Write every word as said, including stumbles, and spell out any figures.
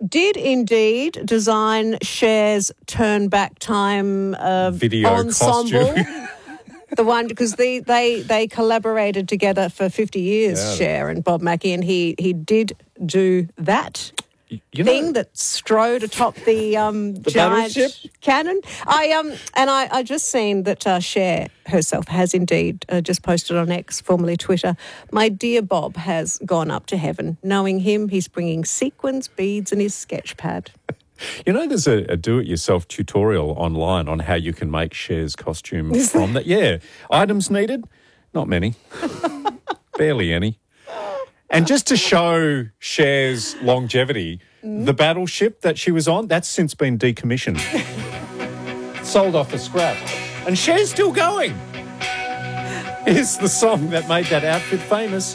did indeed design Cher's turn back time uh, Video ensemble. costume. The one, because they, they, they collaborated together for fifty years, Yeah. Cher and Bob Mackie, and he, he did do that You thing know, that strode atop the, um, The giant battleship? cannon. I um and I, I just seen that uh, Cher herself has indeed uh, just posted on X, formerly Twitter. My dear Bob has gone up to heaven. Knowing him, he's bringing sequins, beads, and his sketch pad. you know, there's a, a do-it-yourself tutorial online on how you can make Cher's costume from that. Yeah, items needed, not many, barely any. And just to show Cher's longevity, the battleship that she was on, that's since been decommissioned. Sold off for scrap. And Cher's still going. Here's the song that made that outfit famous.